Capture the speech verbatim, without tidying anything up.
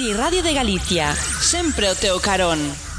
Si Radio de Galicia, sempre o teu carón.